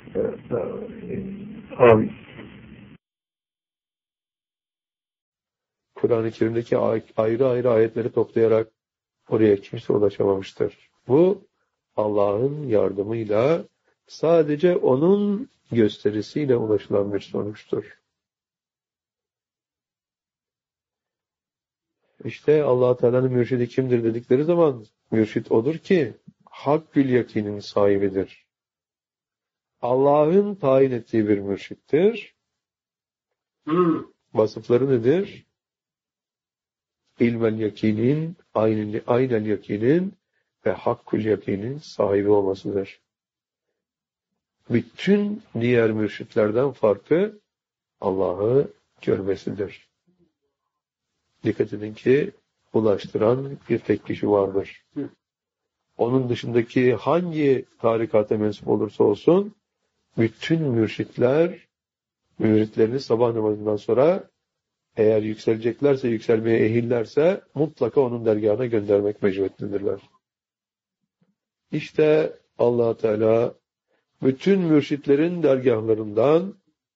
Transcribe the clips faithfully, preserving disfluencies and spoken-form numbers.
Amin. Kur'an-ı Kerim'deki ayrı ayrı ayetleri toplayarak oraya kimse ulaşamamıştır. Bu Allah'ın yardımıyla sadece onun gösterisiyle ulaşılan bir sonuçtur. İşte Allah Teala'nın mürşidi kimdir dedikleri zaman mürşit odur ki hakkül yakinin sahibidir. Allah'ın tayin ettiği bir mürşittir. Hmm. Vasıfları nedir? İlmel yakinin, aynel, aynel yakinin ve hakkül yakinin sahibi olmasıdır. Bütün diğer mürşitlerden farkı Allah'ı görmesidir. Dikkat edin ki ulaştıran bir tek kişi vardır. Onun dışındaki hangi tarikata mensup olursa olsun bütün mürşitler müritlerini sabah namazından sonra eğer yükseleceklerse, yükselmeye ehillerse mutlaka onun dergahına göndermek mecburiyetindedirler. İşte Allah Teala bütün mürşitlerin dergahlarından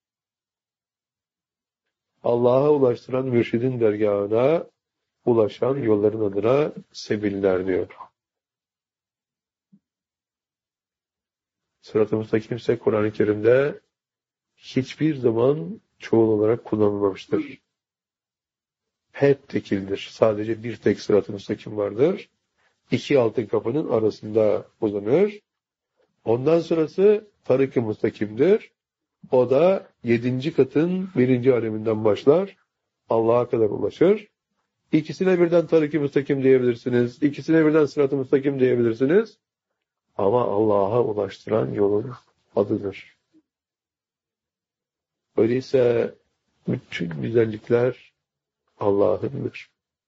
Allah'a ulaştıran mürşidin dergahına ulaşan yolların adına sebiller diyor. Sırat-ı müstakim ise Kur'an-ı Kerim'de hiçbir zaman çoğul olarak kullanılmamıştır. Hep tekildir. Sadece bir tek sırat-ı müstakim vardır. İki altın kapının arasında uzanır. Ondan sonrası tarik-i müstakimdir. O da yedinci katın birinci aleminden başlar. Allah'a kadar ulaşır. İkisine birden tarik-i müstakim diyebilirsiniz. İkisine birden sırat-ı müstakim diyebilirsiniz. Ama Allah'a ulaştıran yolun adıdır. Öyleyse bütün güzellikler Allah'ındır.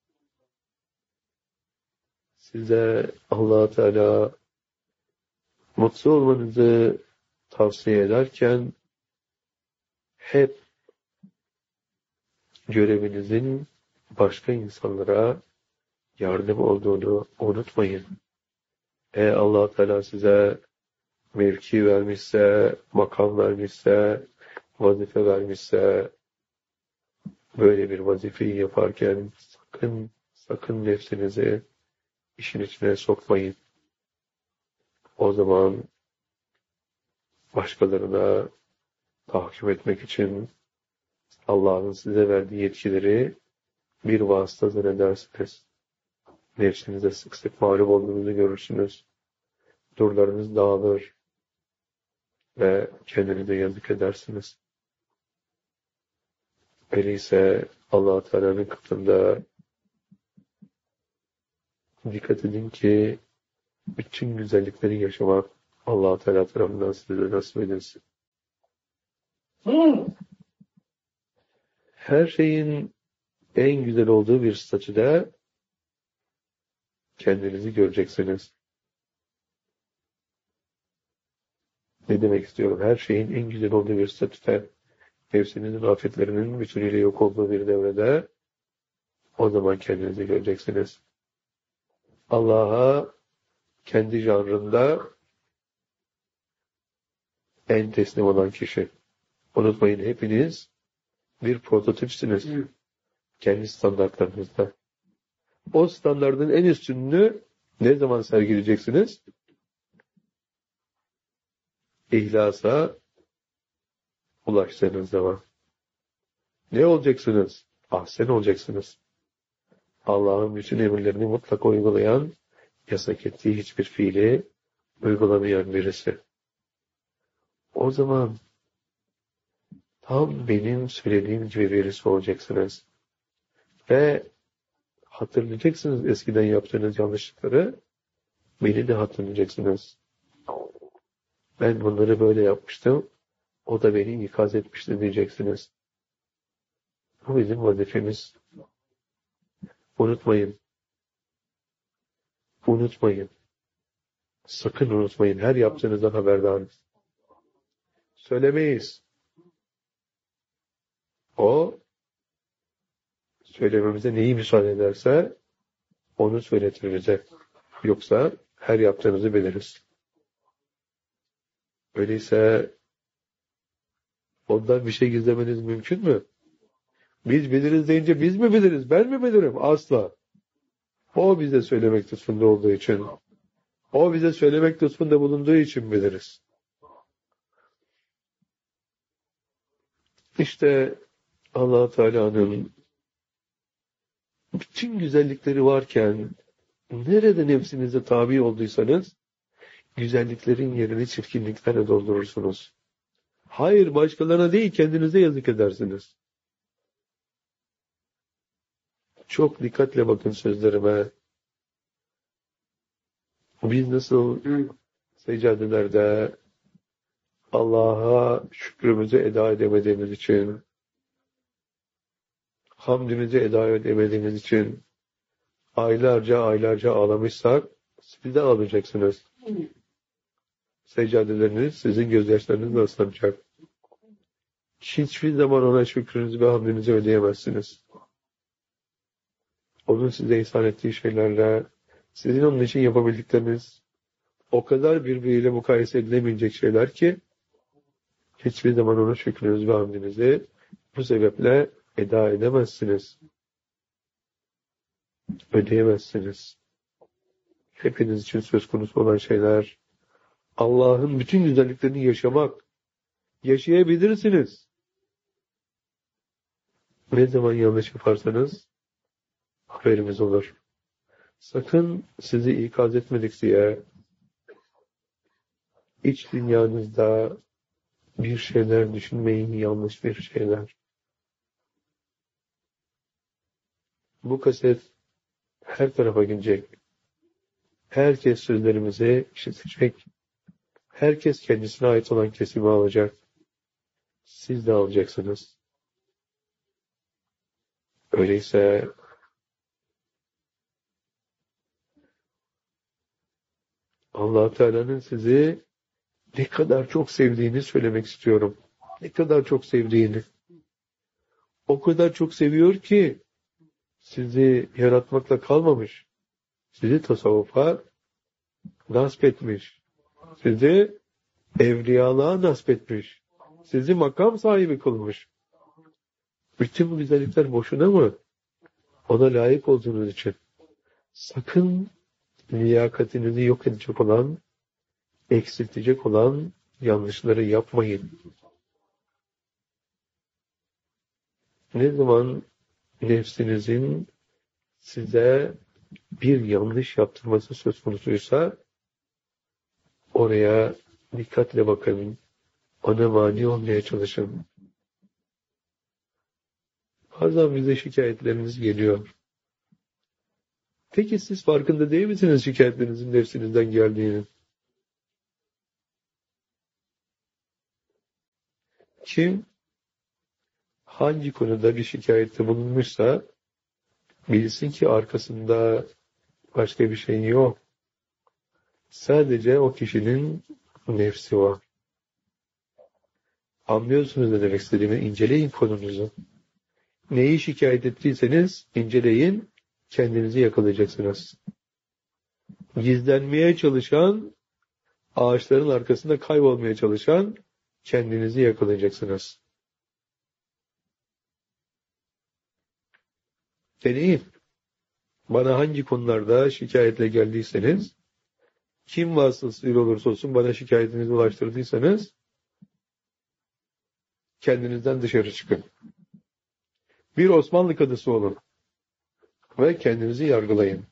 Size Allah Teala mutlu olmanızı tavsiye ederken hep görevinizin başka insanlara yardım olduğunu unutmayın. Eğer Allah Teala size mevki vermişse, makam vermişse, vazife vermişse, böyle bir vazifeyi yaparken sakın, sakın nefsinizi işin içine sokmayın. O zaman başkalarına tahkim etmek için Allah'ın size verdiği yetkileri bir vasıta zannedersiniz. Nefsinize sık sık mağlup olduğunuzu görürsünüz. Durlarınız dağılır ve kendinize yazık edersiniz. Öyleyse Allah Teala'nın katında dikkat edin ki bütün güzellikleri yaşamak Allah Teala tarafından size nasip edilsin. Her şeyin en güzel olduğu bir statüde kendinizi göreceksiniz. Ne demek istiyorum? Her şeyin en güzel olduğu bir statüde, nefsinizin afetlerinin bütünüyle yok olduğu bir devrede o zaman kendinizi göreceksiniz. Allah'a kendi janrında en teslim olan kişi. Unutmayın hepiniz bir prototipsiniz. Kendi standartlarınızda. O standartın en üstününü ne zaman sergileyeceksiniz? İhlasa ulaştığınız zaman. Ne olacaksınız? Ahsen olacaksınız. Allah'ın bütün emirlerini mutlaka uygulayan, yasak ettiği hiçbir fiili uygulamayan birisi. O zaman tam benim söylediğim gibi birisi olacaksınız. Ve hatırlayacaksınız eskiden yaptığınız yanlışlıkları. Beni de hatırlayacaksınız. Ben bunları böyle yapmıştım. O da beni ikaz etmişti diyeceksiniz. Bu bizim vazifemiz. Unutmayın. Unutmayın. Sakın unutmayın. Her yaptığınızdan haberdarız. Söylemeyiz. O söylememize neyi müsaade ederse onu söyletir bize. Yoksa her yaptığınızı biliriz. Öyleyse Ondan bir şey gizlemeniz mümkün mü? Biz biliriz deyince biz mi biliriz? Ben mi bilirim? Asla. O bize söylemek lütfunda olduğu için. O bize söylemek lütfunda bulunduğu için biliriz. İşte Allah Teala'nın bütün güzellikleri varken nerede nefsinize tabi olduysanız güzelliklerin yerini çirkinliklerle doldurursunuz. Hayır, başkalarına değil, kendinize yazık edersiniz. Çok dikkatle bakın sözlerime. Biz nasıl seccadelerde Allah'a şükrümüzü eda edemediğimiz için, hamdimizi eda edemediğimiz için aylarca aylarca ağlamışsak siz de ağlayacaksınız. Seccadeleriniz sizin gözyaşlarınızla ıslanacak. Hiçbir zaman ona şükrünüzü ve hamdinizi ödeyemezsiniz. Onun size ihsan ettiği şeylerle sizin onun için yapabildikleriniz o kadar birbiriyle mukayese edilemeyecek şeyler ki hiçbir zaman ona şükrünüzü ve hamdinizi bu sebeple eda edemezsiniz. Ödeyemezsiniz. Hepiniz için söz konusu olan şeyler Allah'ın bütün güzelliklerini yaşamak. Yaşayabilirsiniz. Ne zaman yanlış yaparsanız haberimiz olur. Sakın sizi ikaz etmedik diye iç dünyanızda bir şeyler düşünmeyin, yanlış bir şeyler. Bu kaset her tarafa gidecek. Herkes sözlerimizi işitecek. Herkes kendisine ait olan kesimi alacak. Siz de alacaksınız. Öyleyse Allah Teala'nın sizi ne kadar çok sevdiğini söylemek istiyorum. Ne kadar çok sevdiğini. O kadar çok seviyor ki sizi yaratmakla kalmamış. Sizi tasavvufa nasip etmiş. Sizi evliyalığa nasip etmiş. Sizi makam sahibi kılmış. Bütün bu güzellikler boşuna mı? Ona layık olduğunuz için. Sakın liyakatinizi yok edecek olan, eksiltecek olan yanlışları yapmayın. Ne zaman nefsinizin size bir yanlış yaptırması söz konusuysa oraya dikkatle bakın. Ona mani olmaya çalışın. Bazen bize şikayetleriniz geliyor. Peki siz farkında değil misiniz şikayetlerinizin nefsinizden geldiğini? Kim hangi konuda bir şikayette bulunmuşsa bilsin ki arkasında başka bir şey yok. Sadece o kişinin nefsi var. Anlıyorsunuz ne demek istediğimi? İnceleyin konunuzu. Neyi şikayet ettiyseniz inceleyin, kendinizi yakalayacaksınız. Gizlenmeye çalışan, ağaçların arkasında kaybolmaya çalışan kendinizi yakalayacaksınız. Deneyin. Bana hangi konularda şikayetle geldiyseniz, kim vasıtasıyla olursa olsun bana şikayetinizi ulaştırdıysanız, kendinizden dışarı çıkın. Bir Osmanlı kadısı olun ve kendinizi yargılayın.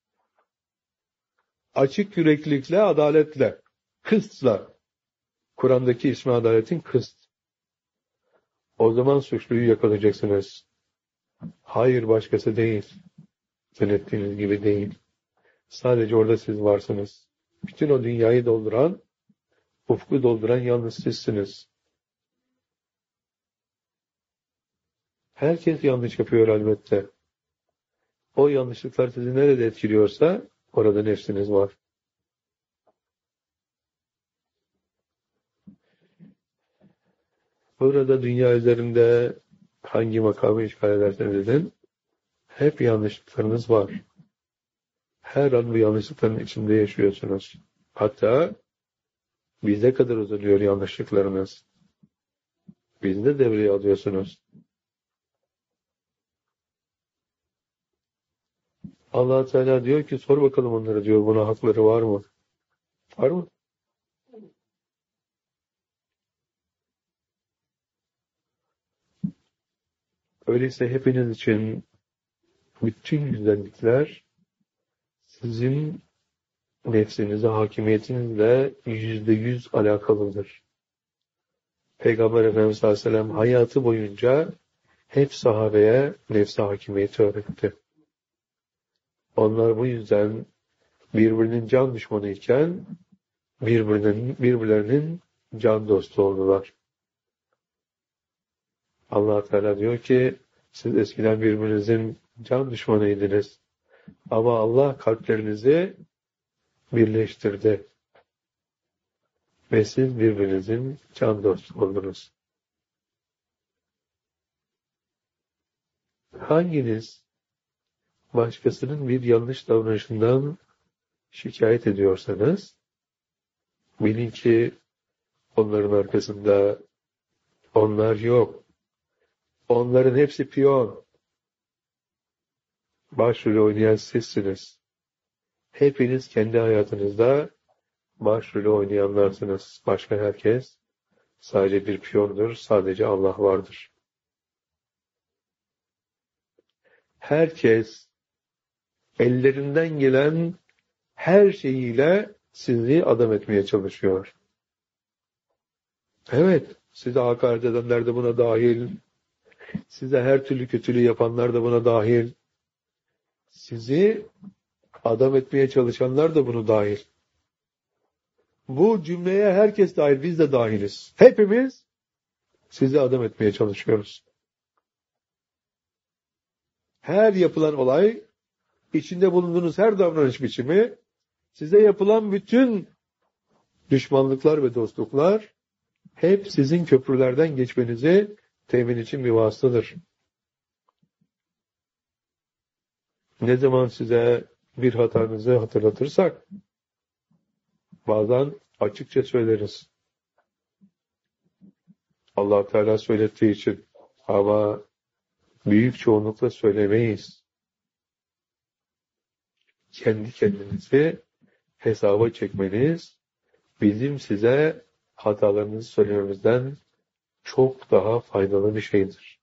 Açık yüreklilikle, adaletle, kıstla. Kur'an'daki ismi adaletin kıst. O zaman suçluyu yakalayacaksınız. Hayır, başkası değil. Zannettiğiniz gibi değil. Sadece orada siz varsınız. Bütün o dünyayı dolduran, ufku dolduran yalnız sizsiniz. Herkes yanlış yapıyor elbette. O yanlışlıklar sizi nerede etkiliyorsa orada nefsiniz var. Burada dünya üzerinde hangi makamı işgal ederseniz edin, hep yanlışlıklarınız var. Her an bu yanlışlıkların içinde yaşıyorsunuz. Hatta bize kadar uzanıyor yanlışlıklarınız. Bizi de devreye alıyorsunuz. Allah Teala diyor ki sor bakalım onlara diyor, buna hakları var mı? Var mı? Öyleyse hepiniz için bütün güzellikler sizin nefsinize hakimiyetinizle yüzde yüz alakalıdır. Peygamber Efendimiz sallallahu aleyhi ve sellem hayatı boyunca hep sahabeye nefse hakimiyeti öğretti. Onlar bu yüzden birbirinin can düşmanı iken birbirinin, birbirlerinin can dostu oldular. Allah Teala diyor ki siz eskiden birbirinizin can düşmanıydınız. Ama Allah kalplerinizi birleştirdi. Ve siz birbirinizin can dostu oldunuz. Hanginiz başkasının bir yanlış davranışından şikayet ediyorsanız bilin ki onların arkasında onlar yok. Onların hepsi piyon. Başrolü oynayan sizsiniz. Hepiniz kendi hayatınızda başrolü oynayanlarsınız. Başka herkes sadece bir piyondur. Sadece Allah vardır. Herkes ellerinden gelen her şeyiyle sizi adam etmeye çalışıyor. Evet, size hakaret edenler de buna dahil. Size her türlü kötülüğü yapanlar da buna dahil. Sizi adam etmeye çalışanlar da bunu dahil. Bu cümleye herkes dahil, biz de dahiliz. Hepimiz sizi adam etmeye çalışıyoruz. Her yapılan olay, içinde bulunduğunuz her davranış biçimi, size yapılan bütün düşmanlıklar ve dostluklar hep sizin köprülerden geçmenizi temin için bir vasıtadır. Ne zaman size bir hatanızı hatırlatırsak, bazen açıkça söyleriz. Allah Teala söylettiği için. Ama büyük çoğunlukla söylemeyiz. Kendi kendinizi hesaba çekmeniz, bizim size hatalarınızı söylememizden çok daha faydalı bir şeydir.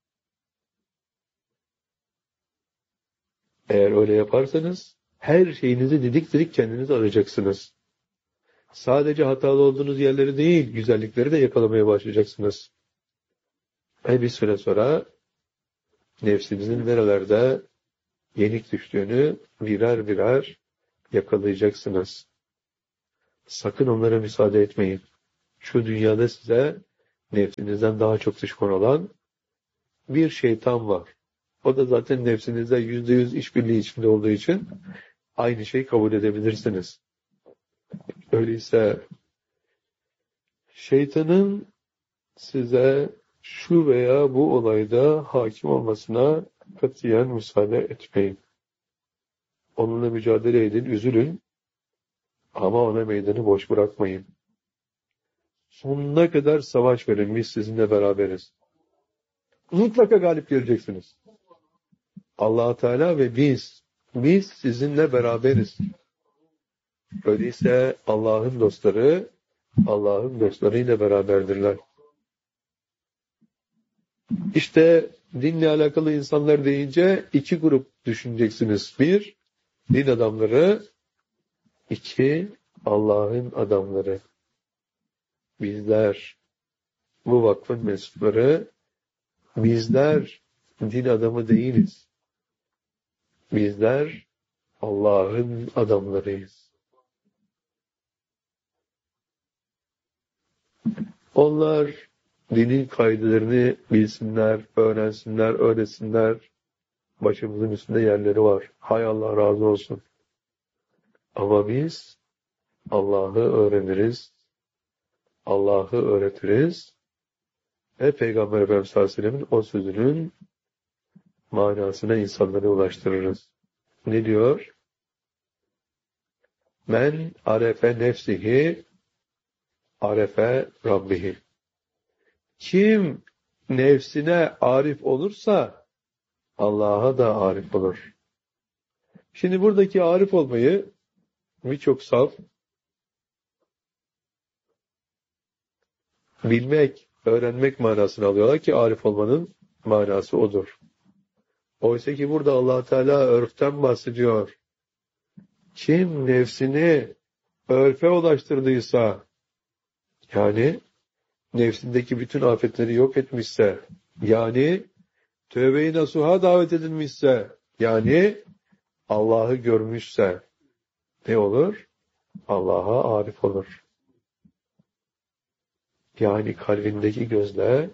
Eğer öyle yaparsanız, her şeyinizi didik didik kendiniz arayacaksınız. Sadece hatalı olduğunuz yerleri değil, güzellikleri de yakalamaya başlayacaksınız. Ve bir süre sonra nefsinizin nerelerde yenik düştüğünü birer birer yakalayacaksınız. Sakın onlara müsaade etmeyin. Şu dünyada size nefsinizden daha çok düşman olan bir şeytan var. O da zaten nefsinizde yüzde yüz işbirliği içinde olduğu için aynı şeyi kabul edebilirsiniz. Öyleyse şeytanın size şu veya bu olayda hakim olmasına katiyen müsaade etmeyin. Onunla mücadele edin, üzülün ama ona meydanı boş bırakmayın. Sonuna kadar savaş verin, biz sizinle beraberiz. Mutlaka galip geleceksiniz. Allah Teala ve biz, biz sizinle beraberiz. Öyleyse Allah'ın dostları, Allah'ın dostlarıyla beraberdirler. İşte dinle alakalı insanlar deyince iki grup düşüneceksiniz. Bir, din adamları. İki, Allah'ın adamları. Bizler, bu vakfın mensupları, bizler din adamı değiliz. Bizler Allah'ın adamlarıyız. Onlar dinin kaidelerini bilsinler, öğrensinler, öğretsinler. Başımızın üstünde yerleri var. Hay Allah razı olsun. Ama biz Allah'ı öğreniriz, Allah'ı öğretiriz ve Peygamber Efendimiz sallallahu aleyhi ve sellem'in o sözünün manasına insanlara ulaştırırız. Ne diyor? Men arefe nefsihi arefe Rabbihi. Kim nefsine arif olursa Allah'a da arif olur. Şimdi buradaki arif olmayı birçok saf bilmek, öğrenmek manasını alıyorlar ki arif olmanın manası odur. Oysa ki burada Allah Teala örften bahsediyor. Kim nefsini örfe ulaştırdıysa, yani nefsindeki bütün afetleri yok etmişse, yani tövbe-i nasuha davet edilmişse, yani Allah'ı görmüşse ne olur? Allah'a arif olur. Yani kalbindeki gözle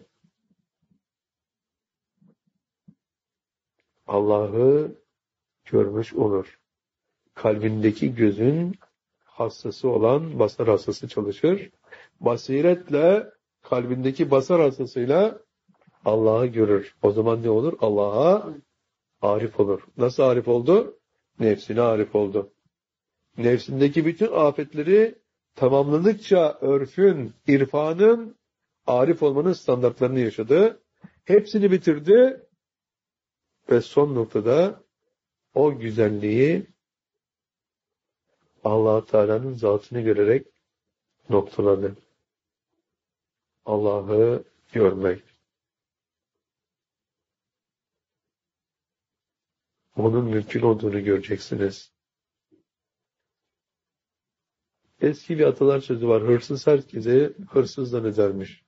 Allah'ı görmüş olur. Kalbindeki gözün hastası olan basar hastası çalışır. Basiretle kalbindeki basar hastasıyla Allah'ı görür. O zaman ne olur? Allah'a arif olur. Nasıl arif oldu? Nefsine arif oldu. Nefsindeki bütün afetleri tamamladıkça örfün, irfanın, arif olmanın standartlarını yaşadı. Hepsini bitirdi ve son noktada o güzelliği Allah Teala'nın zatını görerek noktaladı. Allah'ı görmek. Onun mümkün olduğunu göreceksiniz. Eski bir atalar sözü var. Hırsız herkese hırsızdan edermiş.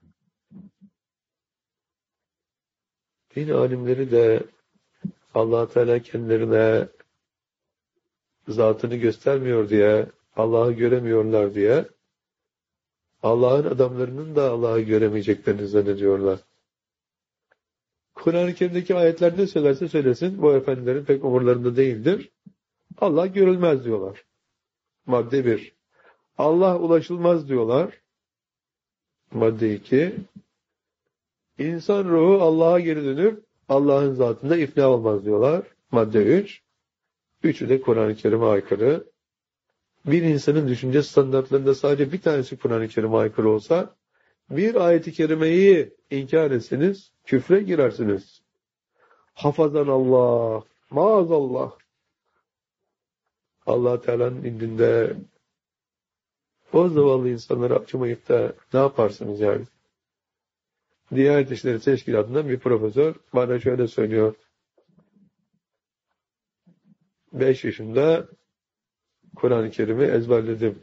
Din alimleri de Allah Teala kendilerine zatını göstermiyor diye, Allah'ı göremiyorlar diye, Allah'ın adamlarının da Allah'ı göremeyeceklerini zannediyorlar. Kur'an-ı Kerim'deki ayetler ne söylerse söylesin, bu efendilerin pek umurlarında değildir. Allah görülmez diyorlar. Madde bir. Allah ulaşılmaz diyorlar. Madde iki. İnsan ruhu Allah'a geri dönüp Allah'ın zatında iflah olmaz diyorlar. Madde üç. Üçü de Kur'an-ı Kerim'e aykırı. Bir insanın düşünce standartlarında sadece bir tanesi Kur'an-ı Kerim'e aykırı olsa, bir ayet-i kerimeyi inkar etseniz, küfre girersiniz. Hafazan Allah, maazallah. Allah Teala'nın indinde o zavallı insanlara acımayıp da ne yaparsınız yani? Diyanet İşleri Teşkilatı'ndan bir profesör bana şöyle söylüyor. Beş yaşında Kur'an-ı Kerim'i ezberledim.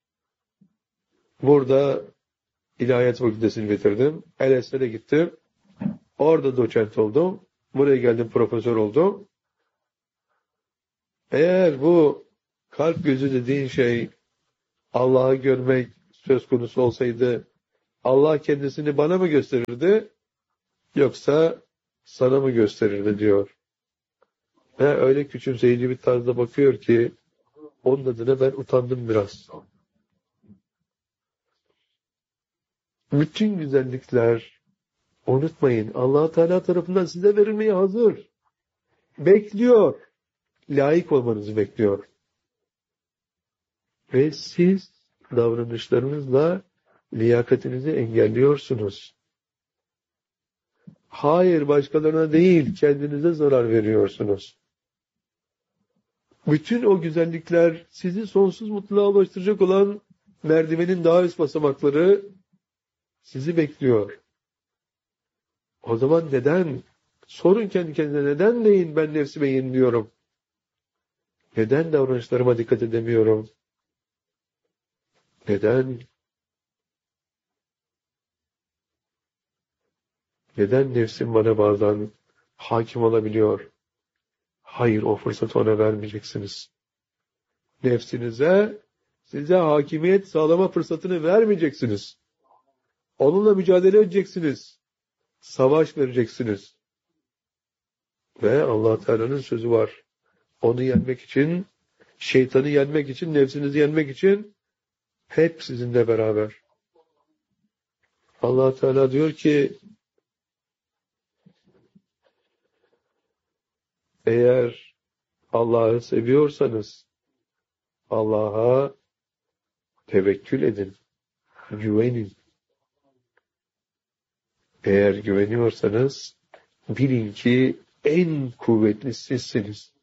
Burada İlahiyat Fakültesini bitirdim. El Esved'e gittim. Orada doçent oldum. Buraya geldim, profesör oldum. Eğer bu kalp gözü dediğin şey Allah'ı görmek söz konusu olsaydı, Allah kendisini bana mı gösterirdi, yoksa sana mı gösterirdi diyor. Ve öyle küçümseyici bir tarzda bakıyor ki, onun adına ben utandım biraz. Bütün güzellikler, unutmayın, Allah Teala tarafından size verilmeye hazır. Bekliyor. Layık olmanızı bekliyor. Ve siz davranışlarınızla liyakatinizi engelliyorsunuz. Hayır, başkalarına değil, kendinize zarar veriyorsunuz. Bütün o güzellikler sizi sonsuz mutluluğa ulaştıracak olan merdivenin daha üst basamakları sizi bekliyor. O zaman neden? Sorun kendi kendine, neden deyin ben nefsime yeniliyorum? Neden davranışlarıma dikkat edemiyorum? Neden? Neden nefsim bana bazen hakim olabiliyor? Hayır, o fırsatı ona vermeyeceksiniz. Nefsinize, size hakimiyet sağlama fırsatını vermeyeceksiniz. Onunla mücadele edeceksiniz. Savaş vereceksiniz. Ve Allah Teala'nın sözü var. Onu yenmek için, şeytanı yenmek için, nefsinizi yenmek için hep sizinle beraber. Allah Teala diyor ki, eğer Allah'ı seviyorsanız Allah'a tevekkül edin, güvenin. Eğer güveniyorsanız bilin ki en kuvvetli sizsiniz.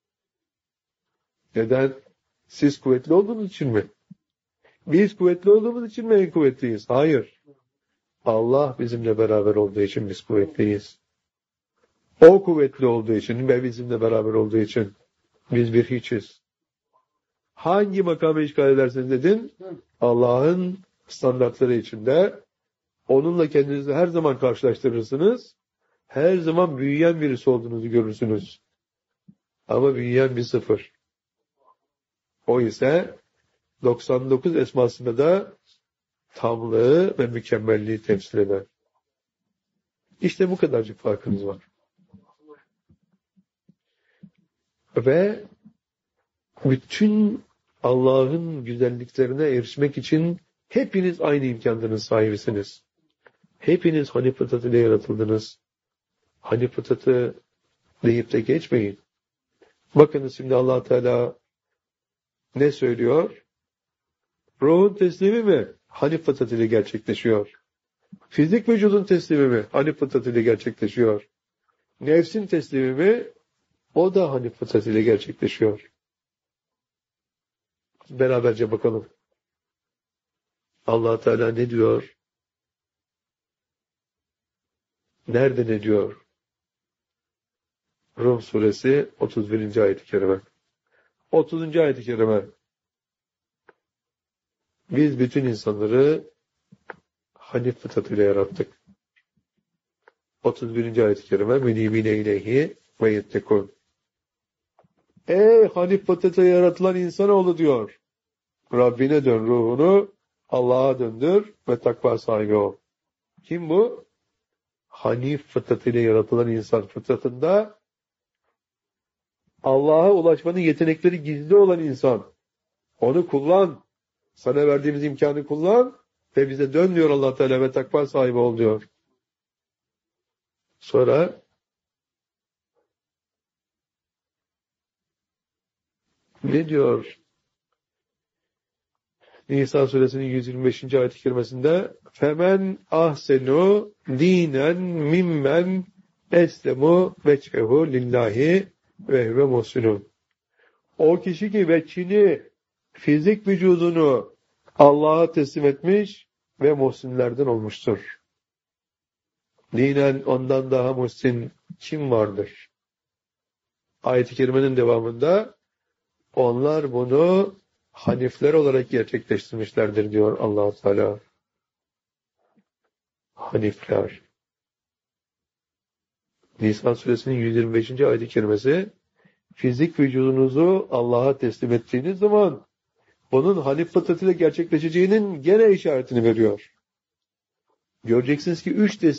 Neden? Siz kuvvetli olduğunuz için mi? Biz kuvvetli olduğumuz için mi en kuvvetliyiz? Hayır. Allah bizimle beraber olduğu için biz kuvvetliyiz. O kuvvetli olduğu için ve bizimle beraber olduğu için biz bir hiçiz. Hangi makamı işgal ederseniz edin, Allah'ın standartları içinde onunla kendinizi her zaman karşılaştırırsınız. Her zaman büyüyen birisi olduğunuzu görürsünüz. Ama büyüyen bir sıfır. O ise doksan dokuz esmasında da tamlığı ve mükemmelliği temsil eder. İşte bu kadarcık farkınız var. Ve bütün Allah'ın güzelliklerine erişmek için hepiniz aynı imkanların sahibisiniz. Hepiniz Hanif fıtratı ile yaratıldınız. Hanif fıtratı deyip de geçmeyin. Bakınız şimdi Allah Teala ne söylüyor? Ruhun teslimi mi? Hanif fıtratı ile gerçekleşiyor. Fizik vücudun teslimi mi? Hanif fıtratı ile gerçekleşiyor. Nefsin teslimi mi? O da Hanif fıtratı ile gerçekleşiyor. Beraberce bakalım. Allah Teala ne diyor? Nerede ne diyor? Rum suresi otuz birinci ayet-i kerime. otuzuncu ayet-i kerime. Biz bütün insanları Hanif fıtratıyla yarattık. otuz birinci ayet-i kerime. Münibine ileyhi ve yettekun. Ey Hanif fıtratıyla yaratılan insanoğlu diyor. Rabbine dön, ruhunu Allah'a döndür ve takva sahibi ol. Kim bu? Hanif fıtratıyla yaratılan insan. Fıtratında Allah'a ulaşmanın yetenekleri gizli olan insan. Onu kullan. Sana verdiğimiz imkanı kullan ve bize dön diyor Allah Teala ve takva sahibi ol diyor. Sonra ne diyor? Nisa suresinin yüz yirmi beşinci ayet-i kerimesinde Femen ahsenu dinen mimmen eslemu vechehu lillahi ve huve muhsinun. O kişi ki veçhini, fizik vücudunu Allah'a teslim etmiş ve muhsinlerden olmuştur. Dinen ondan daha muhsin kim vardır? Ayet-i kerimenin devamında onlar bunu Hanifler olarak gerçekleştirmişlerdir diyor Allah Teala. Hanifler. Nisa suresinin yüz yirmi beşinci ayet-i kerimesi fizik vücudunuzu Allah'a teslim ettiğiniz zaman bunun Hanif fıtratıyla gerçekleşeceğinin gene işaretini veriyor. Göreceksiniz ki üç